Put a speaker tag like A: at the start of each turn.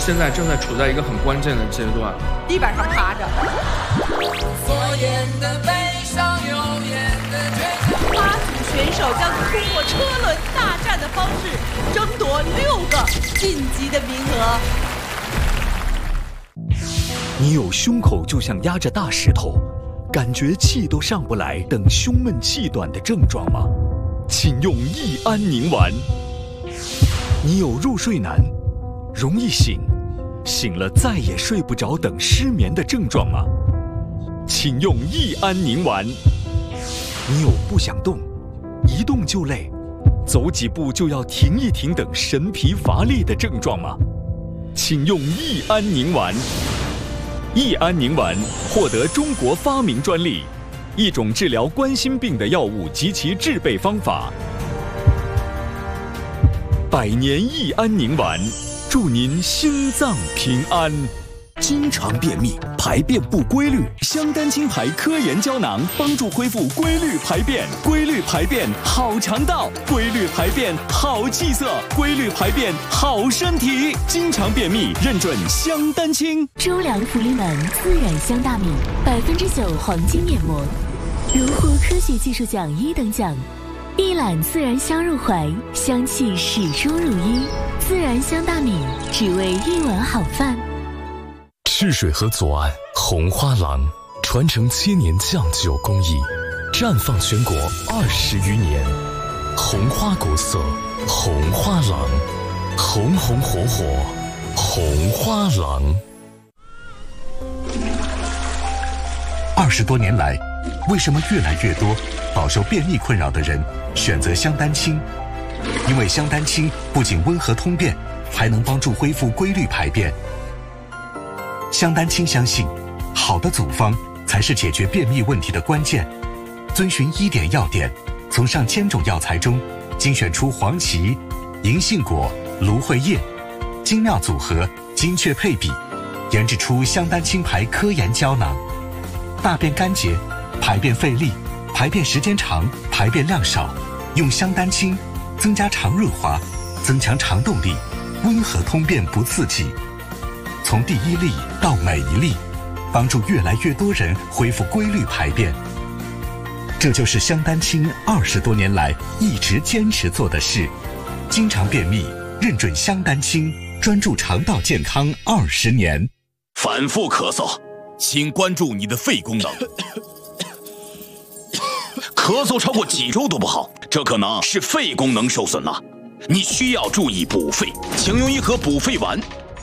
A: 现在正在处在一个很关键的阶段。
B: 地板上趴着。
C: 所言的悲伤，有言的倔强。
B: 8组选手将通过车轮大战的方式争夺6个晋级的名额。
D: 你有胸口就像压着大石头，感觉气都上不来等胸闷气短的症状吗？请用益安宁丸。你有入睡难、容易醒、醒了再也睡不着等失眠的症状吗？请用益安宁丸。你有不想动、一动就累、走几步就要停一停等神疲乏力的症状吗？请用益安宁丸。益安宁丸获得中国发明专利，一种治疗冠心病的药物及其制备方法。100年益安宁丸，祝您心脏平安。经常便秘、排便不规律，香丹清牌科研胶囊帮助恢复规律排便。规律排便好肠道，规律排便好气色，规律排便好身体。经常便秘认准香丹清。
E: 周良福利满自然香大米，9%黄金面膜，荣获科学技术奖1等奖。一揽自然香入怀，香气始终如一。自然香大米，只为一碗好饭。
F: 赤水河左岸红花廊，传承千年酱酒工艺，绽放全国20余年。红花国色，红花廊，红红火火，红花廊。
G: 20多年来，为什么越来越多饱受便秘困扰的人选择香丹清？因为香丹清不仅温和通便，还能帮助恢复规律排便。香丹清相信，好的组方才是解决便秘问题的关键。遵循1点要点，从上千种药材中精选出黄芪、银杏果、芦荟叶，精妙组合，精确配比，研制出香丹清牌科研胶囊。大便干结、排便费力、排便时间长、排便量少，用香丹清增加肠润滑，增强肠动力，温和通便不刺激。从第1粒到每一粒，帮助越来越多人恢复规律排便。这就是香丹清20多年来一直坚持做的事。经常便秘，认准香丹清，专注肠道健康20年。
H: 反复咳嗽，请关注你的肺功能。咳嗽超过几周都不好，这可能是肺功能受损了。你需要注意补肺，请用1盒补肺丸。